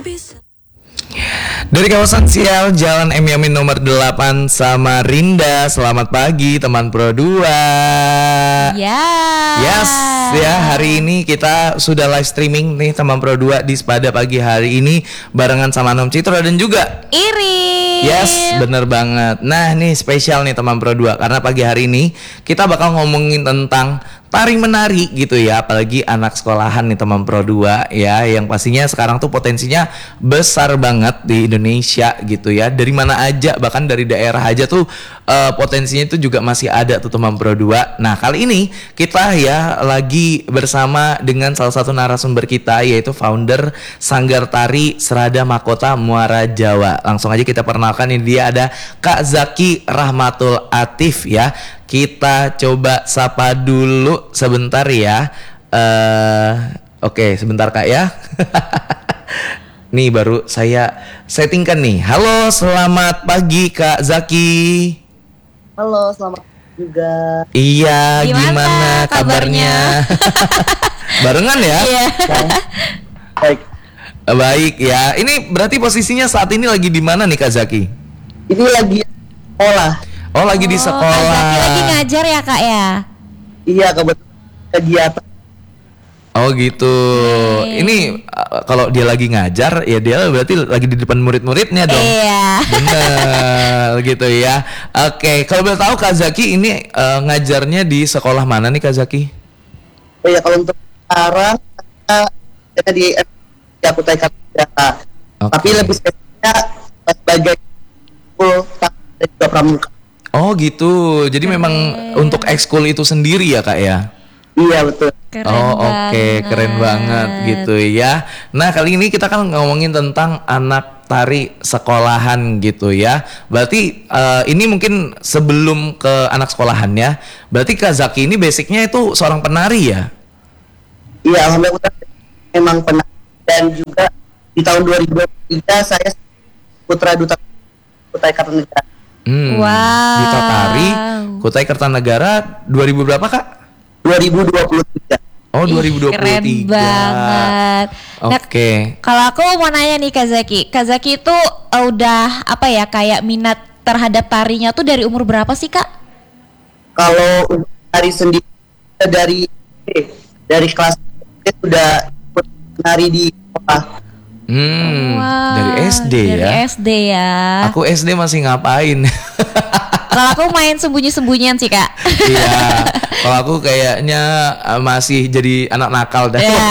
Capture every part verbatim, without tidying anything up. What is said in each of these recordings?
Dari kawasan Sial, Jalan M Yamin nomor delapan, Samarinda. Selamat pagi teman Pro dua. Ya. Yes, ya hari ini kita sudah live streaming nih teman Pro dua di Spada pagi hari ini barengan sama Nom Citra dan juga Irin. Yes, bener banget. Nah nih spesial nih teman Pro dua karena pagi hari ini kita bakal ngomongin tentang tari menari gitu ya, apalagi anak sekolahan nih teman Pro dua ya, yang pastinya sekarang tuh potensinya besar banget di Indonesia gitu ya. Dari mana aja, bahkan dari daerah aja tuh uh, potensinya itu juga masih ada tuh teman Pro dua. Nah kali ini kita ya lagi bersama dengan salah satu narasumber kita, yaitu founder Sanggar Tari Serada Mahkota Muara Jawa. Langsung aja kita perkenalkan, ini dia ada Kak Zaki Rahmatul Atif ya. Kita coba sapa dulu sebentar ya. Uh, Oke, okay, sebentar Kak ya. Nih baru saya settingkan nih. Halo, selamat pagi Kak Zaki. Halo, selamat pagi juga. Iya, gimana, gimana kabarnya? Barengan ya? Iya. Baik. Baik ya. Ini berarti posisinya saat ini lagi di mana nih Kak Zaki? Ini lagi sekolah. Oh, lagi di Oh, sekolah. Kak Zaki lagi ngajar ya Kak ya? Iya, kebetulan kegiatan. Oh gitu. Hey. Ini uh, kalau dia lagi ngajar ya dia berarti lagi di depan murid-muridnya dong. Iya. Bener gitu ya. Oke, kalau boleh tahu Kak Zaki ini uh, ngajarnya di sekolah mana nih Kak Zaki? Oh ya, kalau untuk sekarang kita di di Kutai Kartanegara. Oke. Tapi lebih spesifiknya sebagai full dan juga pramuka. Oh gitu. Jadi Keren. memang untuk ekskul itu sendiri ya Kak ya? Iya, betul. Keren Oh oke, okay. banget. Keren banget gitu ya. Nah kali ini kita kan ngomongin tentang anak tari sekolahan gitu ya. Berarti uh, ini mungkin sebelum ke anak sekolahannya, berarti Kak Zaki ini basicnya itu seorang penari ya? Iya, alhamdulillah memang pernah, dan juga di tahun dua ribu dua puluh tiga saya putra duta Kutai Kartanegara. Hmm, Wow. Duta Tari Kutai Kartanegara dua ribu berapa Kak? dua ribu dua puluh tiga. Oh, Ih, dua ribu dua puluh tiga. Keren banget. Nah, Oke. Okay. kalau aku mau nanya nih Kak Zaki, Kak Zaki itu uh, udah apa ya, kayak minat terhadap tarinya tuh dari umur berapa sih Kak? Kalau untuk tari sendiri dari eh, dari kelas sudah ikut menari di sekolah. Hmm, Wah, dari S D dari ya. S D ya. Aku S D masih ngapain? Kalau aku main sembunyi-sembunyian sih Kak. Iya, kalau aku kayaknya uh, masih jadi anak nakal dah. Ya.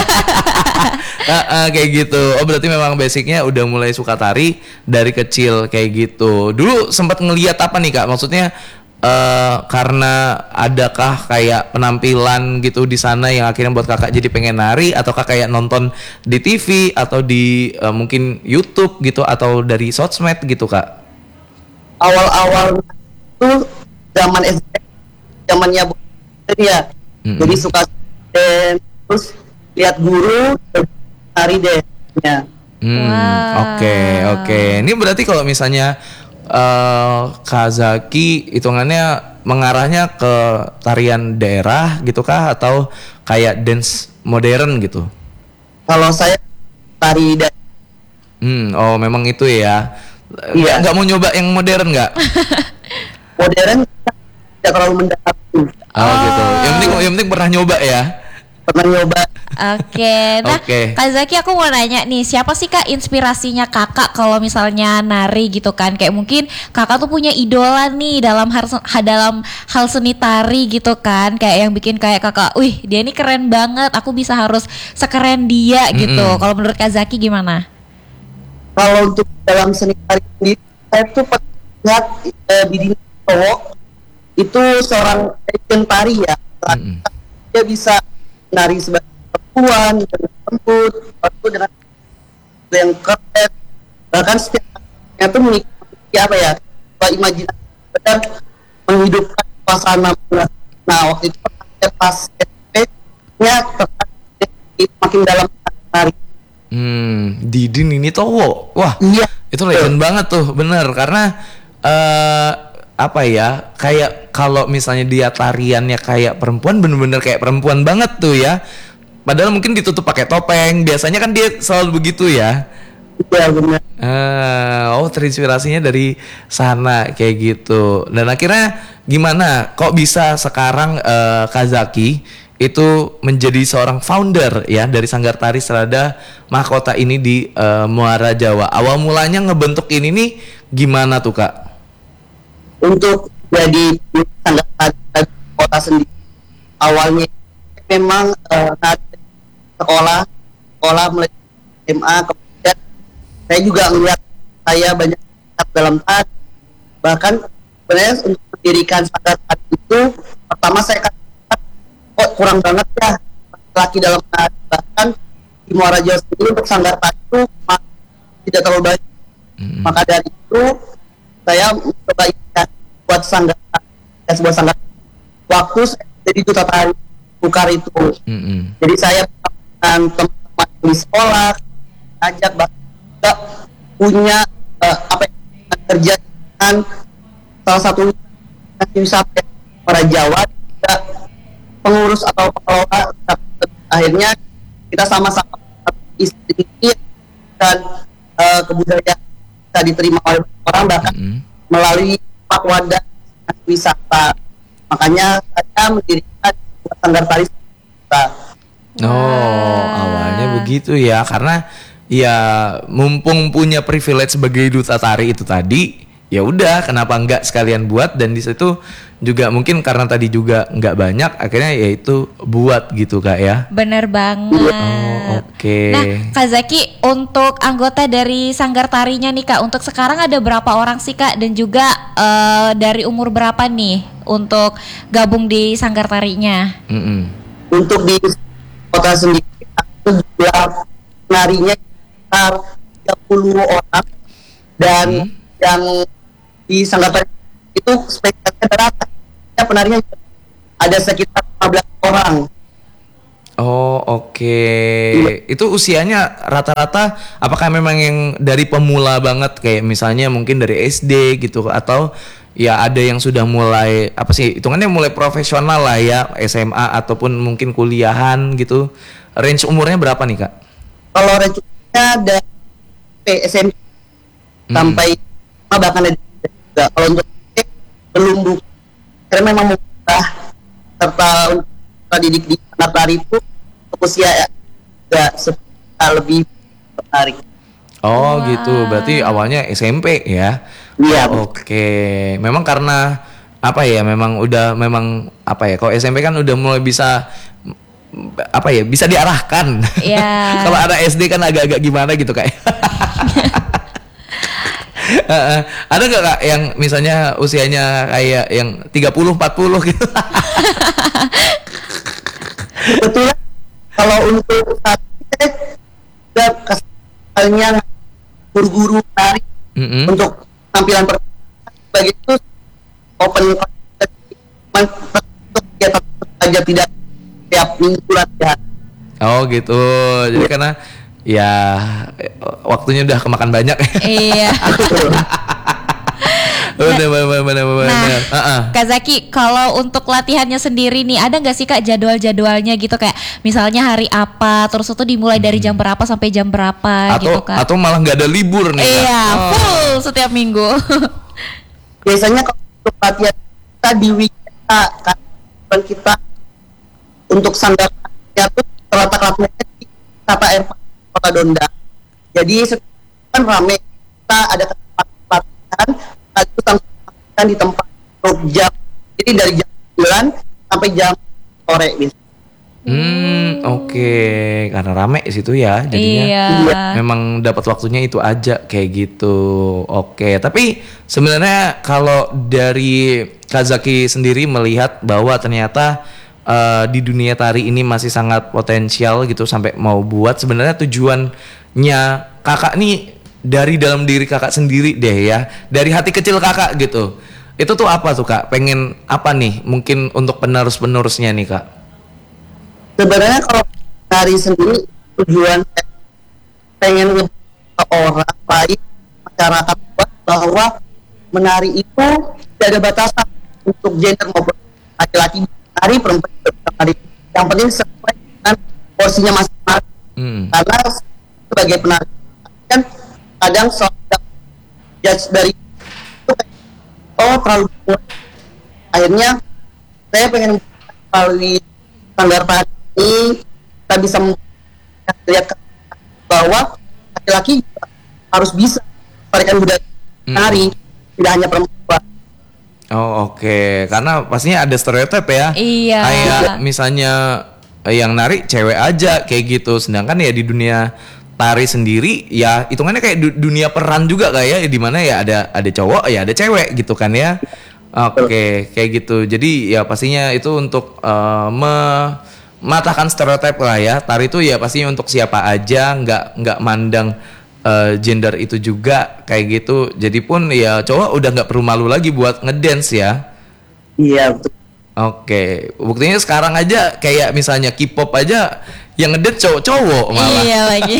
uh, uh, kayak gitu. Oh berarti memang basicnya udah mulai suka tari dari kecil kayak gitu. Dulu sempat ngeliat apa nih Kak? Maksudnya uh, karena adakah kayak penampilan gitu di sana yang akhirnya buat Kakak jadi pengen nari, ataukah kayak nonton di T V atau di uh, mungkin YouTube gitu atau dari sosmed gitu Kak? Awal-awal itu zaman S D, zamannya bu ya, Mm-mm. jadi suka dan terus lihat guru nari dance-nya. Hmm, Wah. oke oke. Ini berarti kalau misalnya uh, Kak Zaki hitungannya mengarahnya ke tarian daerah gitu kah, atau kayak dance modern gitu? Kalau saya tari dan Hmm, oh memang itu ya. Iya. Nggak mau nyoba yang modern nggak? modern tidak terlalu mendalam, Oh, gitu. Yang penting yang penting pernah nyoba ya. pernah nyoba. Oke, nah Oke. Kak Zaki aku mau nanya nih, siapa sih Kak inspirasinya Kakak kalau misalnya nari gitu kan? Kayak mungkin Kakak tuh punya idola nih dalam hal dalam hal seni tari gitu kan? Kayak yang bikin kayak Kakak, wih dia ini keren banget, aku bisa harus sekeren dia gitu. Mm-mm. Kalau menurut Kak Zaki gimana? Kalau untuk dalam seni tari sendiri, saya tuh pernah lihat eh, di Dini cowok itu seorang legend tari ya. Mm-mm. Dia bisa nari sebagai perempuan, dengan lembut, lalu dengan yang keren, bahkan setiap itu tuh mengikuti apa ya, imajinasi benar menghidupkan suasana. Nah waktu itu pas S P nya makin dalam tari. Hmm, Didin ini Towo. Wah, Iya. itu legend banget tuh, bener. Karena eh apa ya, kayak kalau misalnya dia tariannya kayak perempuan, bener-bener kayak perempuan banget tuh ya. Padahal mungkin ditutup pakai topeng. Biasanya kan dia selalu begitu ya. Iya benar. Ah, oh terinspirasinya dari sana kayak gitu. Dan akhirnya gimana? Kok bisa sekarang eh, Kazaki itu menjadi seorang founder ya dari Sanggar Tari Serada Mahkota ini di eh, Muara Jawa. Awal mulanya ngebentuk ini nih gimana tuh Kak? Untuk jadi Sanggar Tari Kota sendiri awalnya memang uh, sekolah sekolah mulai S M A, kemudian saya juga melihat saya banyak dalam tari, bahkan sebenarnya untuk mendirikan Sanggar Tari itu pertama saya katakan kok kurang banget ya laki dalam tari, bahkan di Muara Jawa sendiri untuk Sanggar Tari itu tidak terlalu banyak. Mm-hmm. Maka dari itu saya mencoba buat Sanggar Tari, sebuah Sanggar waktu saya jadi duta tari Bukar itu. Mm-hmm. Jadi saya dengan teman-teman di sekolah ajak bahkan juga punya uh, apa yang kerja dengan salah satu wisata para Jawa, juga pengurus atau pengelola. Akhirnya kita sama-sama istri dan uh, kebudayaan bisa diterima oleh orang, bahkan mm-hmm. melalui Pak Wadah wisata. Makanya saya mendirikan Sanggar Tari. Oh, awalnya begitu ya, karena ya mumpung punya privilege sebagai duta tari itu tadi, ya udah kenapa enggak sekalian buat, dan di situ juga mungkin karena tadi juga nggak banyak, akhirnya ya itu buat gitu Kak ya. Bener banget. Oh, oke. Okay. Nah, Kak Zaki, untuk anggota dari Sanggar Tarinya nih Kak, untuk sekarang ada berapa orang sih Kak, dan juga uh, dari umur berapa nih untuk gabung di Sanggar Tarinya? Mm-hmm. Untuk di kota sendiri, aku jumlah penarinya sekitar tiga puluh orang, dan mm. yang di Sanggar Tari itu spesialnya berapa? Penarinya ada sekitar lima belas orang. Oh oke, okay. Itu usianya rata-rata apakah memang yang dari pemula banget kayak misalnya mungkin dari S D gitu, atau ya ada yang sudah mulai apa sih hitungannya mulai profesional lah ya, S M A ataupun mungkin kuliahan gitu. Range umurnya berapa nih Kak? Kalau range umurnya dari S M P hmm. sampai bahkan ada juga. Kalau untuk belum buka, karena memang mudah serta untuk didik di Sanggar Tari itu usia ya nggak sebentar lebih menarik. Oh wow. Gitu, berarti awalnya S M P ya? Iya. Oh, oke, okay. Memang karena apa ya? Memang udah memang apa ya? Kalau S M P kan udah mulai bisa apa ya? Bisa diarahkan. Iya. Yeah. Kalau ada S D kan agak-agak gimana gitu kayak. uh, uh, ada nggak Kak yang misalnya usianya kayak yang tiga puluh empat puluh gitu? Betul. Kalau untuk saat ini juga kesannya guru-guru tari mm-hmm. untuk tampilan sebagai itu open untuk kegiatan saja, tidak tiap minggu latihan. Oh gitu. Jadi karena ya waktunya udah kemakan banyak. Iya. Bener, bener, bener, bener. Nah, uh-uh. Kak Zaki, kalau untuk latihannya sendiri nih, ada nggak sih Kak jadwal-jadwalnya gitu, kayak misalnya hari apa, terus itu dimulai dari jam berapa sampai jam berapa atau, gitu Kak? Atau malah nggak ada libur nih? Iya, Kak? Oh. Full setiap minggu. Biasanya kalau untuk latihan kita di weekend, kan kita untuk Sanggar Tari itu terletak latihannya di Tata Air Kota Donda. Jadi kan rame, kita ada tempat latihan itu kan di tempat jam, jadi dari jam sembilan sampai jam sore gitu. Hmm, oke, okay. Karena rame situ ya, jadinya iya. Memang dapat waktunya itu aja kayak gitu. Oke, okay. Tapi sebenarnya kalau dari Kak Zaki sendiri melihat bahwa ternyata uh, di dunia tari ini masih sangat potensial gitu sampai mau buat, sebenarnya tujuannya kakak nih dari dalam diri kakak sendiri deh ya, dari hati kecil kakak gitu. Itu tuh apa tuh Kak? Pengen apa nih? Mungkin untuk penerus-penerusnya nih Kak. Sebenarnya kalau tari sendiri tujuan pengen ke orang lain, masyarakat bahwa menari itu tidak ada batasan untuk gender maupun laki-laki menari, perempuan menari. Yang penting sesuai dengan porsinya masing-masing. Hmm. Karena sebagai penari kan kadang soal judge dari itu kayak, oh terlalu kuat. Akhirnya saya pengen melalui standar tari ini kita bisa melihat bahwa laki-laki harus bisa melestarikan budaya tari, hmm. tidak hanya perempuan. Oh oke, okay. Karena pastinya ada stereotip ya. Iya. Kayak misalnya yang nari cewek aja kayak gitu, sedangkan ya di dunia tari sendiri ya hitungannya kayak du- dunia peran juga kayak ya, di mana ya ada ada cowok ya ada cewek gitu kan ya. Oke, okay. Kayak gitu. Jadi ya pastinya itu untuk uh, mematahkan stereotip lah ya. Tari itu ya pastinya untuk siapa aja, nggak nggak mandang Uh, gender itu juga kayak gitu. Jadi pun ya cowok udah nggak perlu malu lagi buat ngedance ya. Iya betul. Oke, buktinya sekarang aja kayak misalnya K-pop aja yang ngedance cowok-cowok malah. Iya lagi.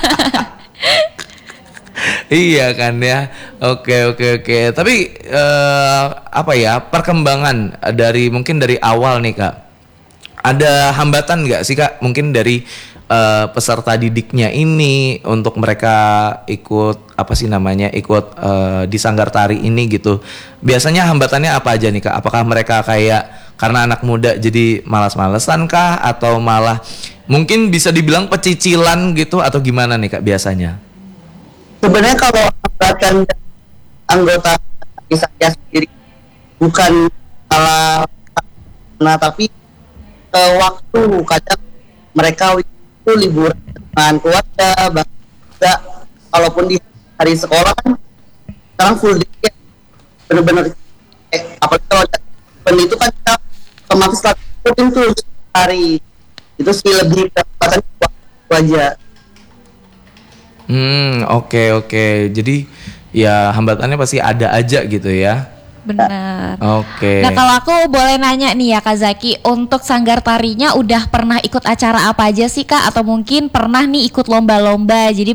Iya kan ya. Oke oke oke. Tapi uh, apa ya perkembangan dari mungkin dari awal nih Kak. Ada hambatan nggak sih Kak? Mungkin dari Uh, peserta didiknya ini untuk mereka ikut apa sih namanya ikut uh, di sanggar tari ini gitu. Biasanya hambatannya apa aja nih Kak? Apakah mereka kayak karena anak muda jadi malas-malesan kah atau malah mungkin bisa dibilang pecicilan gitu atau gimana nih Kak biasanya? Sebenarnya kalau hambatan anggota saya sendiri bukan salah, nah tapi uh, waktu kadang mereka itu liburan dengan keluarga, bahkan kalaupun di hari sekolah kan sekarang full day benar-benar eh, apalagi kalau event itu kan kita otomatis latihan tuh hari itu sih lebih kesempatan aja. Hmm oke okay, oke okay. Jadi ya hambatannya pasti ada aja gitu ya. Benar. Oke. Okay. Nah kalau aku boleh nanya nih ya Kak Zaki, untuk sanggar tarinya udah pernah ikut acara apa aja sih Kak? Atau mungkin pernah nih ikut lomba-lomba, jadi